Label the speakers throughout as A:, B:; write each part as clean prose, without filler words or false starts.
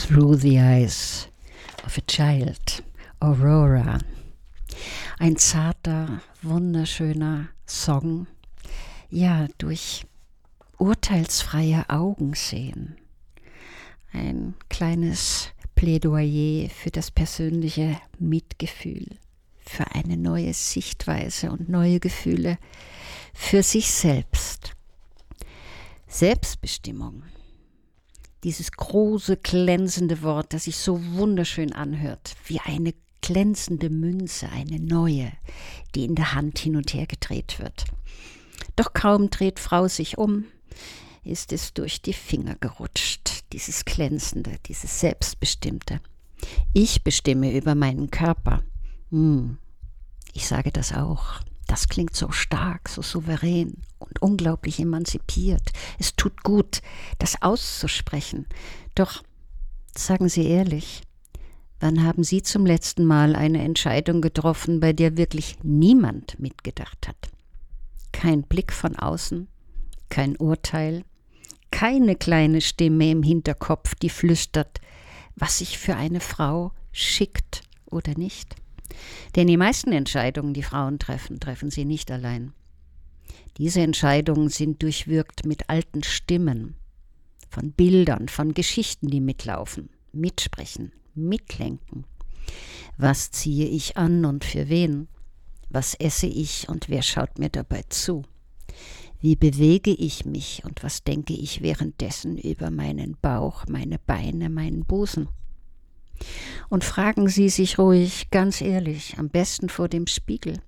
A: Through the Eyes of a Child, Aurora. Ein zarter, wunderschöner Song. Ja, durch urteilsfreie Augen sehen. Ein kleines Plädoyer für das persönliche Mitgefühl, für eine neue Sichtweise und neue Gefühle für sich selbst. Selbstbestimmung. Dieses große, glänzende Wort, das sich so wunderschön anhört, wie eine glänzende Münze, eine neue, die in der Hand hin und her gedreht wird. Doch kaum dreht Frau sich um, ist es durch die Finger gerutscht, dieses Glänzende, dieses Selbstbestimmte. Ich bestimme über meinen Körper. Ich sage das auch. Das klingt so stark, so souverän und unglaublich emanzipiert. Es tut gut, das auszusprechen. Doch, sagen Sie ehrlich, wann haben Sie zum letzten Mal eine Entscheidung getroffen, bei der wirklich niemand mitgedacht hat? Kein Blick von außen, kein Urteil, keine kleine Stimme im Hinterkopf, die flüstert, was sich für eine Frau schickt oder nicht. Denn die meisten Entscheidungen, die Frauen treffen, treffen sie nicht allein. Diese Entscheidungen sind durchwirkt mit alten Stimmen, von Bildern, von Geschichten, die mitlaufen, mitsprechen, mitlenken. Was ziehe ich an und für wen? Was esse ich und wer schaut mir dabei zu? Wie bewege ich mich und was denke ich währenddessen über meinen Bauch, meine Beine, meinen Busen? Und fragen Sie sich ruhig, ganz ehrlich, am besten vor dem Spiegel: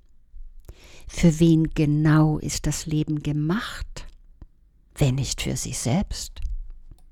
A: Für wen genau ist das Leben gemacht, wenn nicht für sich selbst?